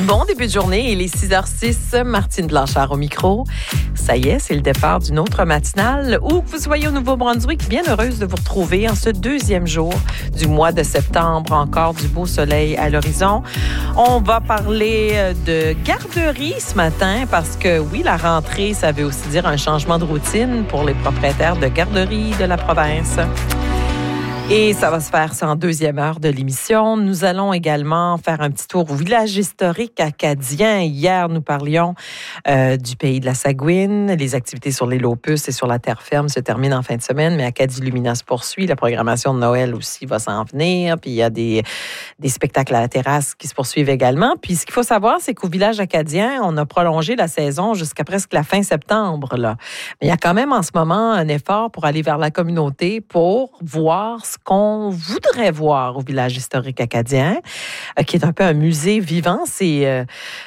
Bon début de journée, il est 6h06, Martine Blanchard au micro. Ça y est, c'est le départ d'une autre matinale. Où que vous soyez au Nouveau-Brunswick, bien heureuse de vous retrouver en ce deuxième jour du mois de septembre. Encore du beau soleil à l'horizon. On va parler de garderie ce matin parce que oui, la rentrée, ça veut aussi dire un changement de routine pour les propriétaires de garderies de la province. Et ça va se faire en deuxième heure de l'émission. Nous allons également faire un petit tour au village historique acadien. Hier, nous parlions du pays de la Saguine. Les activités sur l'île aux Puces et sur la terre ferme se terminent en fin de semaine, mais Acadie Lumina se poursuit. La programmation de Noël aussi va s'en venir. Puis il y a des spectacles à la terrasse qui se poursuivent également. Puis ce qu'il faut savoir, c'est qu'au village acadien, on a prolongé la saison jusqu'à presque la fin septembre, là. Mais il y a quand même en ce moment un effort pour aller vers la communauté pour voir ce qu'on voudrait voir au village historique acadien, qui est un peu un musée vivant. C'est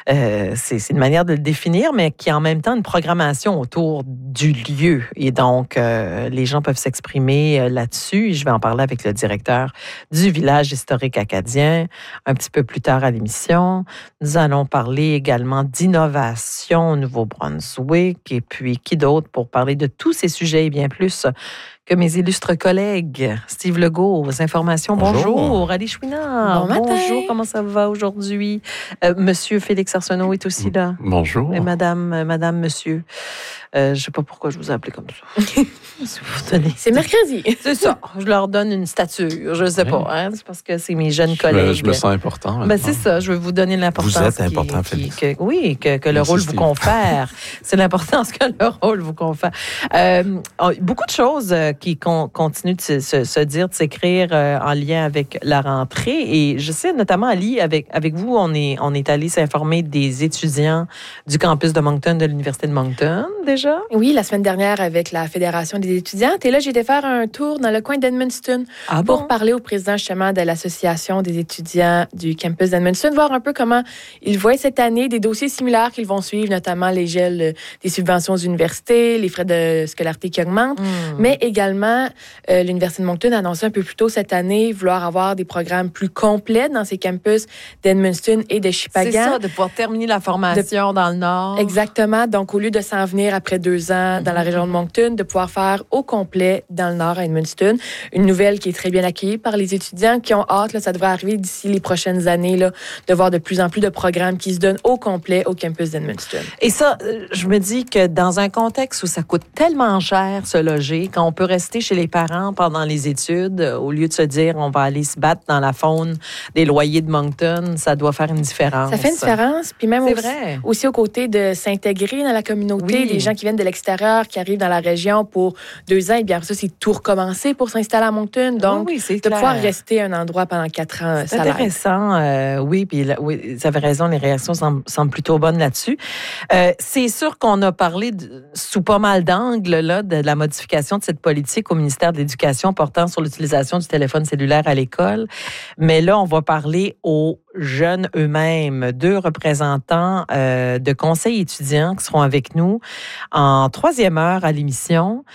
une manière de le définir, mais qui est en même temps une programmation autour du lieu. Et donc, les gens peuvent s'exprimer là-dessus. Je vais en parler avec le directeur du village historique acadien un petit peu plus tard à l'émission. Nous allons parler également d'innovation au Nouveau-Brunswick. Et puis, qui d'autre pour parler de tous ces sujets et bien plus que mes illustres collègues. Steve Legault, aux informations. Bonjour. Ali Chouinard. Bonjour. Comment ça va aujourd'hui? Monsieur Félix Arsenault est aussi là. Bonjour. Et madame, monsieur. Je ne sais pas pourquoi je vous ai appelé comme ça. C'est mercredi. C'est ça. Je leur donne une stature. Je ne sais pas. Hein? C'est parce que c'est mes jeunes collègues. Je me sens important. Ben, c'est ça. Je veux vous donner l'importance. Vous êtes important, Félix. Que le rôle vous confère. C'est l'importance que le rôle vous confère. Beaucoup de choses qui continuent de se dire, de s'écrire en lien avec la rentrée. Et je sais, notamment, Ali, avec vous, on est allé s'informer des étudiants du campus de Moncton, de l'Université de Moncton, déjà. Oui, la semaine dernière, avec la Fédération des étudiantes. Et là, j'ai été faire un tour dans le coin d'Edmundston pour parler au président, justement, de l'Association des étudiants du campus d'Edmundston, voir un peu comment ils voient cette année des dossiers similaires qu'ils vont suivre, notamment les gels des subventions aux universités, les frais de scolarité qui augmentent, mais également, l'Université de Moncton a annoncé un peu plus tôt cette année vouloir avoir des programmes plus complets dans ses campus d'Edmundston et de Shippagan. C'est ça, de pouvoir terminer la formation dans le Nord. Exactement. Donc, au lieu de s'en venir après 2 ans dans la région de Moncton, de pouvoir faire au complet dans le Nord à Edmundston. Une nouvelle qui est très bien accueillie par les étudiants qui ont hâte, là, ça devrait arriver d'ici les prochaines années, là, de voir de plus en plus de programmes qui se donnent au complet au campus d'Edmundston. Et ça, je me dis que dans un contexte où ça coûte tellement cher se loger, quand on peut rester chez les parents pendant les études, au lieu de se dire on va aller se battre dans la faune des loyers de Moncton, ça doit faire une différence. Ça fait une différence, puis même aussi aux côtés de s'intégrer dans la communauté, des gens qui viennent de l'extérieur, qui arrivent dans la région pour 2 ans, et bien ça, c'est tout recommencer pour s'installer à Moncton. Donc, de pouvoir rester à un endroit pendant 4 ans, c'est intéressant. Oui, puis oui, vous avez raison, les réactions semblent plutôt bonnes là-dessus. C'est sûr qu'on a parlé sous pas mal d'angles là, de la modification de cette politique au ministère de l'Éducation portant sur l'utilisation du téléphone cellulaire à l'école. Mais là, on va parler aux jeunes eux-mêmes, 2 représentants de conseils étudiants qui seront avec nous en 3e heure à l'émission.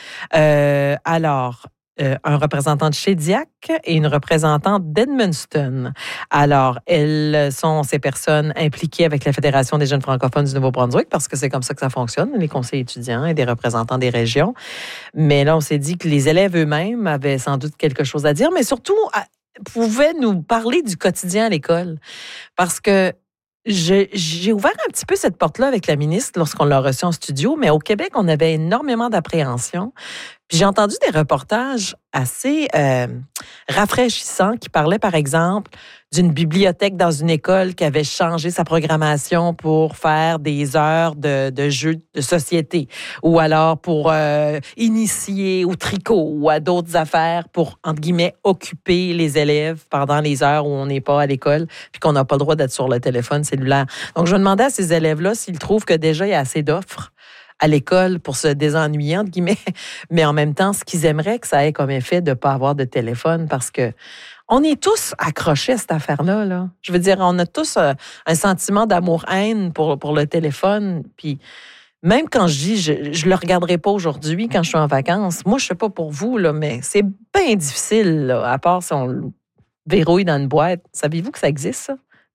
Un représentant de Shediac et une représentante d'Edmundston. Alors, elles sont ces personnes impliquées avec la Fédération des jeunes francophones du Nouveau-Brunswick parce que c'est comme ça que ça fonctionne, les conseils étudiants et des représentants des régions. Mais là, on s'est dit que les élèves eux-mêmes avaient sans doute quelque chose à dire, mais surtout pouvaient nous parler du quotidien à l'école. Parce que j'ai ouvert un petit peu cette porte-là avec la ministre lorsqu'on l'a reçue en studio, mais au Québec, on avait énormément d'appréhension. Puis j'ai entendu des reportages assez rafraîchissants qui parlaient, par exemple, d'une bibliothèque dans une école qui avait changé sa programmation pour faire des heures de jeux de société ou alors pour initier au tricot ou à d'autres affaires pour, entre guillemets, occuper les élèves pendant les heures où on n'est pas à l'école puis qu'on n'a pas le droit d'être sur le téléphone cellulaire. Donc, je me demandais à ces élèves-là s'ils trouvent que déjà, il y a assez d'offres à l'école pour se désennuyer, entre guillemets, mais en même temps, ce qu'ils aimeraient que ça ait comme effet de ne pas avoir de téléphone parce que on est tous accrochés à cette affaire-là. Là. Je veux dire, on a tous un sentiment d'amour-haine pour le téléphone. Puis même quand je dis je le regarderai pas aujourd'hui quand je suis en vacances, moi, je sais pas pour vous, là, mais c'est bien difficile, là, à part si on le verrouille dans une boîte. Savez-vous que ça existe, ça?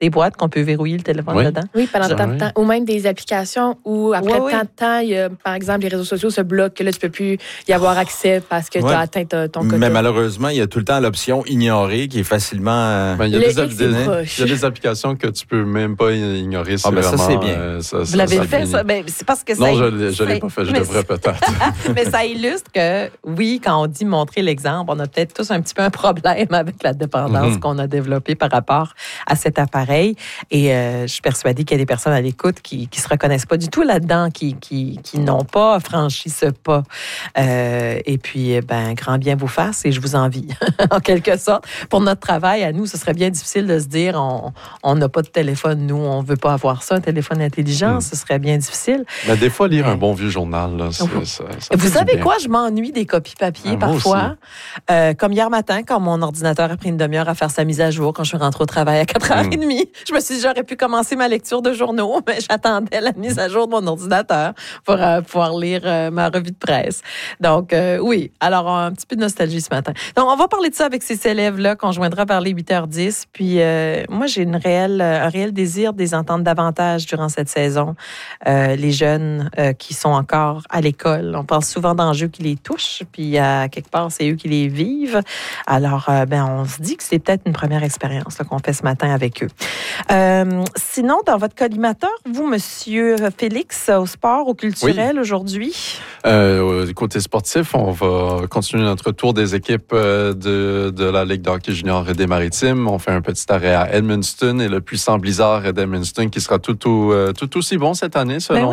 des boîtes qu'on peut verrouiller le téléphone dedans. Oui, pendant tant de temps. Ou même des applications où, après tant de temps, il y a, par exemple, les réseaux sociaux se bloquent, que là, tu peux plus y avoir accès parce que tu as atteint ton quota. Mais malheureusement, il y a tout le temps l'option ignorer qui est facilement... il y a des applications que tu peux même pas ignorer. Ça, c'est bien. Vous l'avez fait, ça? Ben, c'est parce que non, je l'ai pas fait. Je devrais peut-être. Mais ça illustre que, oui, quand on dit montrer l'exemple, on a peut-être tous un petit peu un problème avec la dépendance qu'on a développée par rapport à cet appareil. Et je suis persuadée qu'il y a des personnes à l'écoute qui se reconnaissent pas du tout là-dedans, qui n'ont pas franchi ce pas. Et puis, grand bien vous fasse et je vous envie, en quelque sorte. Pour notre travail, à nous, ce serait bien difficile de se dire on n'a pas de téléphone, nous, on veut pas avoir ça, un téléphone intelligent, ce serait bien difficile. Mais des fois, lire un bon vieux journal, là, ça vous savez quoi? Je m'ennuie des copies papier parfois. Comme hier matin, quand mon ordinateur a pris une demi-heure à faire sa mise à jour, quand je suis rentrée au travail à 4h30, je me suis dit, j'aurais pu commencer ma lecture de journaux, mais j'attendais la mise à jour de mon ordinateur pour pouvoir lire ma revue de presse. Donc, oui. Alors, un petit peu de nostalgie ce matin. Donc, on va parler de ça avec ces élèves-là qu'on joindra vers les 8h10. Puis, moi, j'ai un réel désir de les entendre davantage durant cette saison. Les jeunes qui sont encore à l'école. On parle souvent d'enjeux qui les touchent, puis à quelque part, c'est eux qui les vivent. Alors, on se dit que c'est peut-être une première expérience qu'on fait ce matin avec eux. Sinon, dans votre collimateur, vous, Monsieur Félix, au sport, au culturel aujourd'hui? Côté sportif, on va continuer notre tour des équipes de la Ligue de hockey junior et des Maritimes. On fait un petit arrêt à Edmundston et le puissant blizzard d'Edmundston qui sera tout aussi bon cette année selon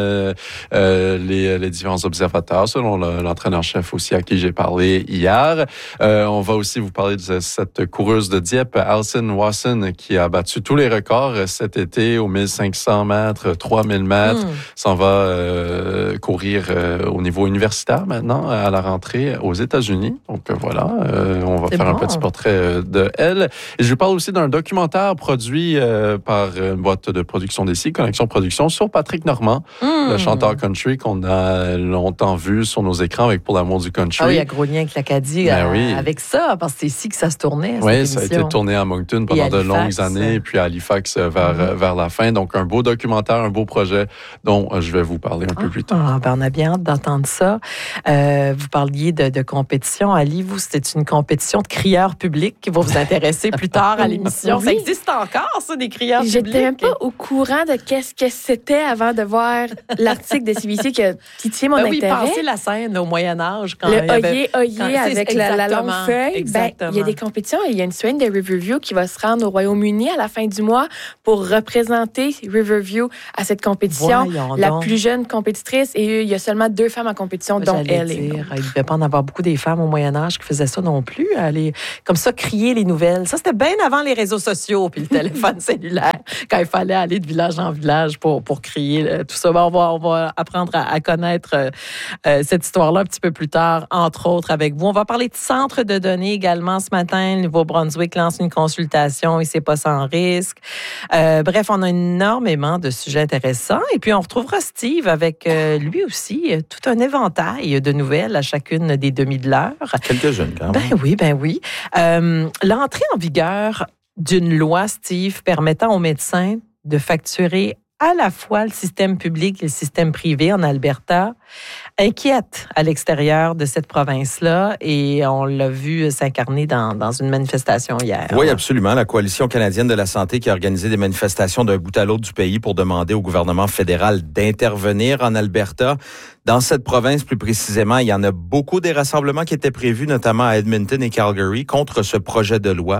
les différents observateurs, selon l'entraîneur-chef aussi à qui j'ai parlé hier. On va aussi vous parler de cette coureuse de Dieppe, Alison Wasson, qui a battu tous les records cet été aux 1500 mètres, 3000 mètres. S'en va courir au niveau universitaire maintenant à la rentrée aux États-Unis. Donc voilà, on va faire un petit portrait de elle. Et je vous parle aussi d'un documentaire produit par une boîte de production d'ici, Connexion Production, sur Patrick Normand, le chanteur country qu'on a longtemps vu sur nos écrans avec Pour l'amour du country. Ah oui, il y a gros lien avec l'Acadie avec ça, parce que c'est ici que ça se tournait. Oui, ça a été tourné à Moncton pendant de longues années, puis à Halifax vers la fin. Donc, un beau documentaire, un beau projet dont je vais vous parler un peu plus tard. On a bien hâte d'entendre ça. Vous parliez de compétition. Ali, vous, c'était une compétition de crieurs publics qui va vous intéresser plus tard à l'émission. Oui. Ça existe encore, ça, des crieurs publics? J'étais même pas au courant de qu'est-ce que c'était avant de voir l'article de CBC qui a titillé mon intérêt. Oui, passer la scène au Moyen-Âge. Quand le oyé avec la longue feuille. Il y a des compétitions. Il y a une semaine de Riverview qui va se rendre au Royaume-Uni à la fin du mois pour représenter Riverview à cette compétition. La plus jeune compétitrice. Et il y a seulement 2 femmes en compétition, dont elle. Il ne devait pas en avoir beaucoup des femmes au Moyen-Âge qui faisaient ça non plus. Aller, comme ça, crier les nouvelles. Ça, c'était bien avant les réseaux sociaux puis le téléphone cellulaire, quand il fallait aller de village en village pour crier tout ça. On va apprendre à connaître cette histoire-là un petit peu plus tard, entre autres avec vous. On va parler de centre de données également ce matin. Le Nouveau-Brunswick lance une consultation et c'est pas sans risque. Bref, on a énormément de sujets intéressants. Et puis, on retrouvera Steve avec lui aussi tout un éventail de nouvelles à chacune des demi de l'heure. Quelques jeunes, quand même. Ben oui. L'entrée en vigueur d'une loi, Steve, permettant aux médecins de facturer à la fois le système public et le système privé en Alberta inquiète à l'extérieur de cette province-là et on l'a vu s'incarner dans une manifestation hier. Oui, absolument. La Coalition canadienne de la santé qui a organisé des manifestations d'un bout à l'autre du pays pour demander au gouvernement fédéral d'intervenir en Alberta. Dans cette province, plus précisément, il y en a beaucoup des rassemblements qui étaient prévus, notamment à Edmonton et Calgary, contre ce projet de loi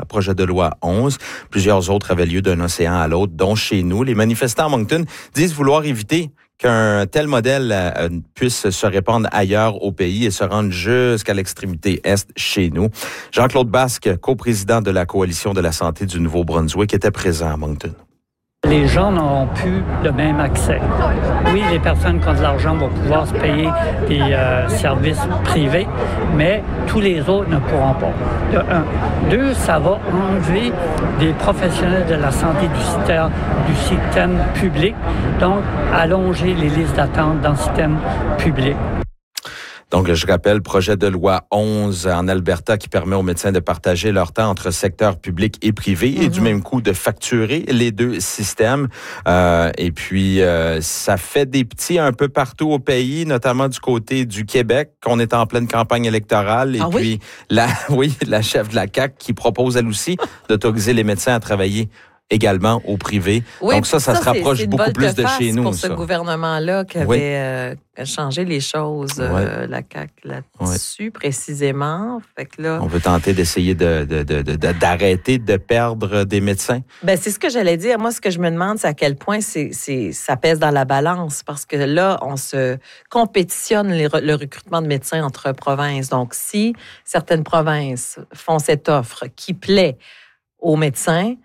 11. Plusieurs autres avaient lieu d'un océan à l'autre, dont chez nous. Les manifestants à Moncton disent vouloir éviter qu'un tel modèle puisse se répandre ailleurs au pays et se rendre jusqu'à l'extrémité est chez nous. Jean-Claude Basque, coprésident de la Coalition de la santé du Nouveau-Brunswick, était présent à Moncton. Les gens n'auront plus le même accès. Oui, les personnes qui ont de l'argent vont pouvoir se payer des services privés, mais tous les autres ne pourront pas. De un. 2, ça va enlever des professionnels de la santé du système public, donc allonger les listes d'attente dans le système public. Donc, je rappelle, projet de loi 11 en Alberta qui permet aux médecins de partager leur temps entre secteur public et privé et du même coup de facturer les deux systèmes. Et puis, ça fait des petits un peu partout au pays, notamment du côté du Québec, qu'on est en pleine campagne électorale. Et puis, la chef de la CAQ qui propose, elle aussi, d'autoriser les médecins à travailler également au privé. Oui, donc ça se rapproche beaucoup plus de chez nous. Pour ce gouvernement-là qui avait changé les choses, la CAQ là-dessus précisément. Fait que là, on veut tenter d'essayer d'arrêter de perdre des médecins. Ben c'est ce que j'allais dire. Moi, ce que je me demande, c'est à quel point ça pèse dans la balance, parce que là, on se compétitionne le recrutement de médecins entre provinces. Donc, si certaines provinces font cette offre qui plaît aux médecins,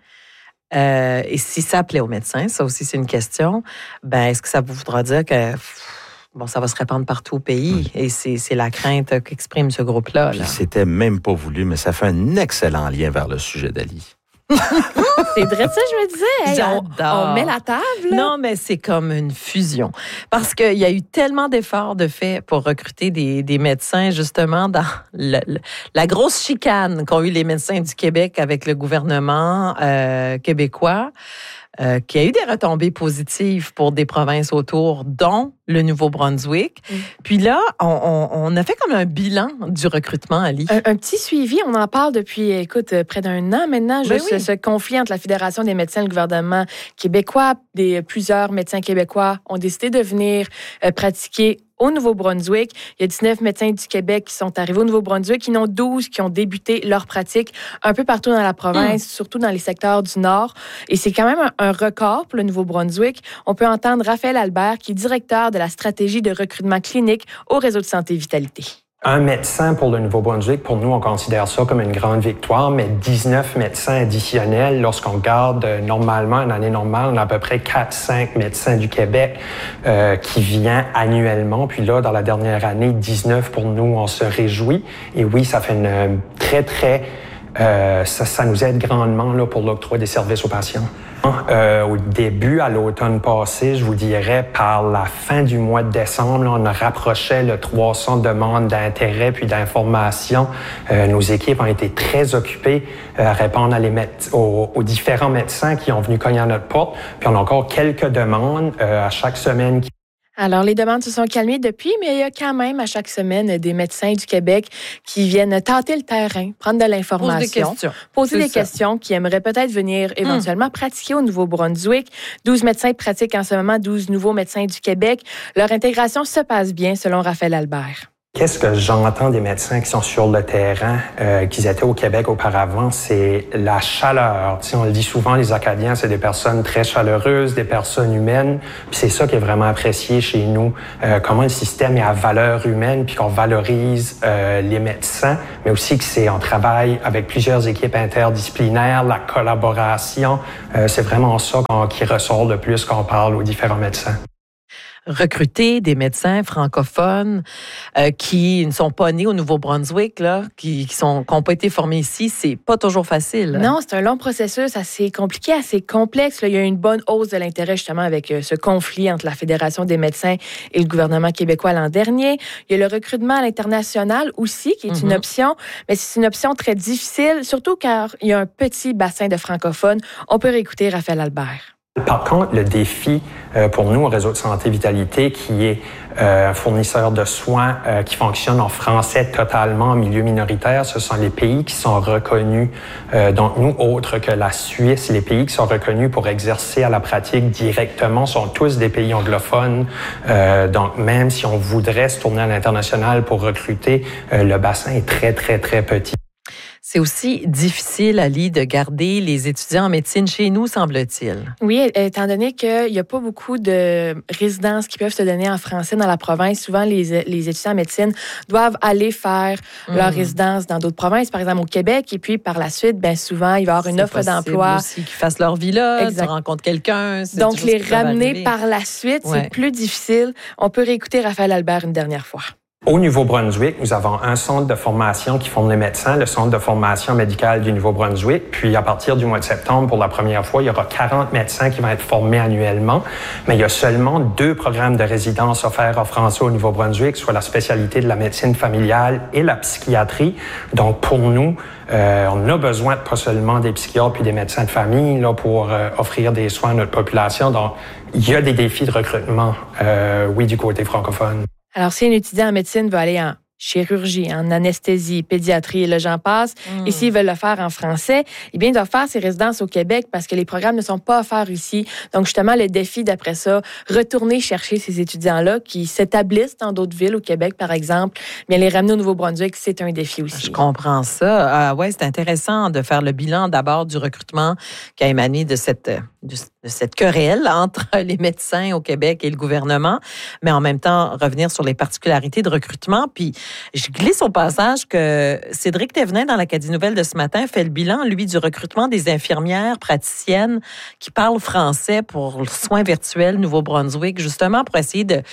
et si ça plaît aux médecins, ça aussi c'est une question, ben est-ce que ça voudra dire que ça va se répandre partout au pays? Et c'est la crainte qu'exprime ce groupe-là. Puis c'était même pas voulu, mais ça fait un excellent lien vers le sujet d'Ali. C'est vrai ça, je me disais. Hey, on met la table. Là. Non, mais c'est comme une fusion. Parce qu'il y a eu tellement d'efforts de fait pour recruter des médecins, justement, dans la grosse chicane qu'ont eu les médecins du Québec avec le gouvernement québécois. Qui a eu des retombées positives pour des provinces autour, dont le Nouveau-Brunswick. Puis là, on a fait comme un bilan du recrutement, Ali. Un petit suivi, on en parle depuis, près d'un an maintenant, ce conflit entre la Fédération des médecins et le gouvernement québécois. Plusieurs médecins québécois ont décidé de venir pratiquer au Nouveau-Brunswick. Il y a 19 médecins du Québec qui sont arrivés au Nouveau-Brunswick. Il y en a 12 qui ont débuté leur pratique un peu partout dans la province, surtout dans les secteurs du Nord. Et c'est quand même un record pour le Nouveau-Brunswick. On peut entendre Raphaël Albert, qui est directeur de la stratégie de recrutement clinique au réseau de santé Vitalité. Un médecin pour le Nouveau-Brunswick, pour nous, on considère ça comme une grande victoire, mais 19 médecins additionnels, lorsqu'on regarde normalement, une année normale, on a à peu près 4-5 médecins du Québec qui viennent annuellement. Puis là, dans la dernière année, 19 pour nous, on se réjouit. Et oui, ça fait une ça nous aide grandement là, pour l'octroi des services aux patients. Au début, à l'automne passé, je vous dirais, par la fin du mois de décembre, là, on a rapproché le 300 demandes d'intérêt puis d'information. Nos équipes ont été très occupées à répondre aux différents médecins qui ont venu cogner à notre porte. Puis on a encore quelques demandes à chaque semaine. Alors, les demandes se sont calmées depuis, mais il y a quand même à chaque semaine des médecins du Québec qui viennent tâter le terrain, prendre de l'information, poser des questions, qui aimeraient peut-être venir éventuellement pratiquer au Nouveau-Brunswick. 12 médecins pratiquent en ce moment, 12 nouveaux médecins du Québec. Leur intégration se passe bien, selon Raphaël Albert. Qu'est-ce que j'entends des médecins qui sont sur le terrain, qui étaient au Québec auparavant, c'est la chaleur. Tu sais, on le dit souvent, les Acadiens, c'est des personnes très chaleureuses, des personnes humaines. Puis c'est ça qui est vraiment apprécié chez nous, comment le système est à valeur humaine, puis qu'on valorise les médecins, mais aussi que c'est on travaille avec plusieurs équipes interdisciplinaires, la collaboration. C'est vraiment ça qui ressort le plus quand on parle aux différents médecins. Recruter des médecins francophones qui ne sont pas nés au Nouveau-Brunswick, là, qui n'ont pas été formés ici, c'est pas toujours facile. Non, c'est un long processus assez compliqué, assez complexe. Là, il y a eu une bonne hausse de l'intérêt justement avec ce conflit entre la Fédération des médecins et le gouvernement québécois l'an dernier. Il y a le recrutement à l'international aussi, qui est une option, mais c'est une option très difficile, surtout car il y a un petit bassin de francophones. On peut réécouter Raphaël Albert. Par contre, le défi pour nous au réseau de santé Vitalité, qui est un fournisseur de soins qui fonctionne en français totalement en milieu minoritaire, ce sont les pays qui sont reconnus, donc nous, autres que la Suisse, les pays qui sont reconnus pour exercer à la pratique directement sont tous des pays anglophones. Donc même si on voudrait se tourner à l'international pour recruter, le bassin est très, très, très petit. C'est aussi difficile, Ali, de garder les étudiants en médecine chez nous, semble-t-il. Oui, étant donné qu'il n'y a pas beaucoup de résidences qui peuvent se donner en français dans la province, souvent les étudiants en médecine doivent aller faire leur résidence dans d'autres provinces, par exemple au Québec, et puis par la suite, bien souvent, il va y avoir une offre d'emploi. Aussi qu'ils fassent leur vie là, tu rencontres quelqu'un. Donc, les ramener par la suite, c'est plus difficile. On peut réécouter Raphaël Albert une dernière fois. Au Nouveau-Brunswick, nous avons un centre de formation qui forme les médecins, le centre de formation médicale du Nouveau-Brunswick. Puis, à partir du mois de septembre, pour la première fois, il y aura 40 médecins qui vont être formés annuellement. Mais il y a seulement 2 programmes de résidence offerts en français au Nouveau-Brunswick, soit la spécialité de la médecine familiale et la psychiatrie. Donc, pour nous, on a besoin pas seulement des psychiatres puis des médecins de famille là, pour offrir des soins à notre population. Donc, il y a des défis de recrutement, oui, du côté francophone. Alors, si un étudiant en médecine veut aller en chirurgie, en anesthésie, pédiatrie, et le j'en passe, et s'ils veulent le faire en français, eh bien, ils doivent faire ses résidences au Québec parce que les programmes ne sont pas offerts ici. Donc, justement, le défi d'après ça, retourner chercher ces étudiants-là qui s'établissent dans d'autres villes au Québec, par exemple, bien, les ramener au Nouveau-Brunswick, c'est un défi aussi. Je comprends ça. Ouais, c'est intéressant de faire le bilan d'abord du recrutement qui a émané de cette querelle entre les médecins au Québec et le gouvernement, mais en même temps, revenir sur les particularités de recrutement. Puis, je glisse au passage que Cédric Thévenin, dans l'Acadie Nouvelle de ce matin, fait le bilan, lui, du recrutement des infirmières praticiennes qui parlent français pour le soin virtuel Nouveau-Brunswick, justement pour essayer de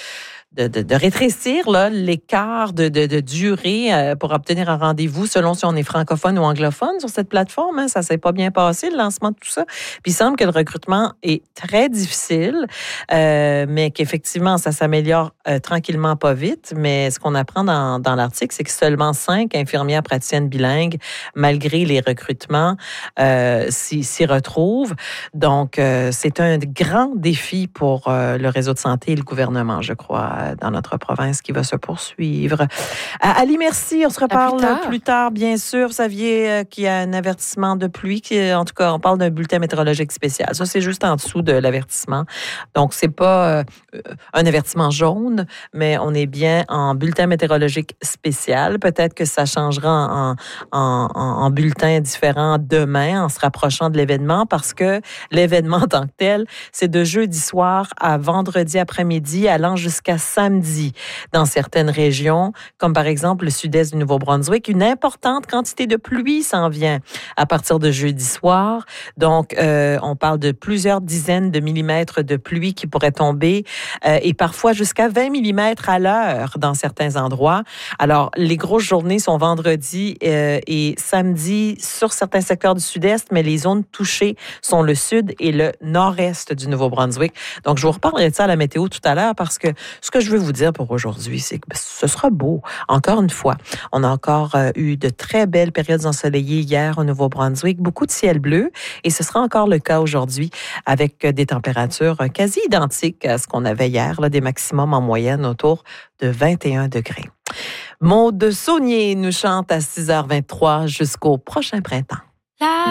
rétrécir là, l'écart de durée pour obtenir un rendez-vous selon si on est francophone ou anglophone sur cette plateforme. Ça s'est pas bien passé, le lancement de tout ça. Puis il semble que le recrutement est très difficile, mais qu'effectivement, ça s'améliore tranquillement, pas vite. Mais ce qu'on apprend dans l'article, c'est que seulement 5 infirmières praticiennes bilingues, malgré les recrutements, s'y retrouvent. Donc, c'est un grand défi pour le réseau de santé et le gouvernement, je crois, dans notre province qui va se poursuivre. Ali, merci. On se reparle plus tard, bien sûr. Vous saviez qu'il y a un avertissement de pluie. En tout cas, on parle d'un bulletin météorologique spécial. Ça, c'est juste en dessous de l'avertissement. Donc, c'est pas un avertissement jaune, mais on est bien en bulletin météorologique spécial. Peut-être que ça changera en bulletin différent demain, en se rapprochant de l'événement, parce que l'événement en tant que tel, c'est de jeudi soir à vendredi après-midi, allant jusqu'à samedi dans certaines régions, comme par exemple le sud-est du Nouveau-Brunswick. Une importante quantité de pluie s'en vient à partir de jeudi soir. Donc, on parle de plusieurs dizaines de millimètres de pluie qui pourraient tomber et parfois jusqu'à 20 millimètres à l'heure dans certains endroits. Alors, les grosses journées sont vendredi et samedi sur certains secteurs du sud-est, mais les zones touchées sont le sud et le nord-est du Nouveau-Brunswick. Donc, je vous reparlerai de ça à la météo tout à l'heure parce que ce que je veux vous dire pour aujourd'hui, c'est que ce sera beau. Encore une fois, on a encore eu de très belles périodes ensoleillées hier au Nouveau-Brunswick, beaucoup de ciel bleu, et ce sera encore le cas aujourd'hui avec des températures quasi identiques à ce qu'on avait hier, là, des maximums en moyenne autour de 21 degrés. Maude Saunier nous chante à 6h23 jusqu'au prochain printemps.